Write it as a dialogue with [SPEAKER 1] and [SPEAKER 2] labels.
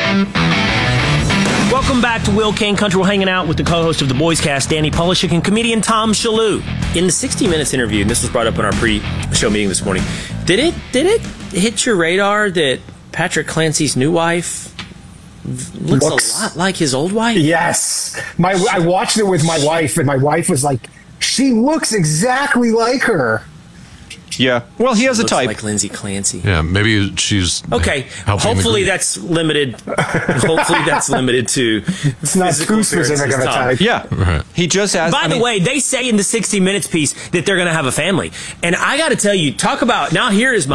[SPEAKER 1] Welcome back to Will Kane Country. We're hanging out with the co-host of the Boys Cast, Danny Polishuk, and comedian Tom Shalhoub. In the 60 Minutes interview, and this was brought up in our pre-show meeting this morning, did it hit your radar that Patrick Clancy's new wife looks a lot like his old wife?
[SPEAKER 2] Yes. I watched it with my wife, and my wife was like, she looks exactly like her.
[SPEAKER 3] Yeah. Well, he has a type.
[SPEAKER 1] Like Lindsay Clancy.
[SPEAKER 4] Yeah, maybe she's
[SPEAKER 1] okay. Hopefully that's limited. Hopefully that's limited to.
[SPEAKER 2] It's not too specific of a type.
[SPEAKER 3] Yeah. Right. He just asked.
[SPEAKER 1] By the way, they say in the 60 Minutes piece that they're going to have a family, and I got to tell you, talk about now. Here is my.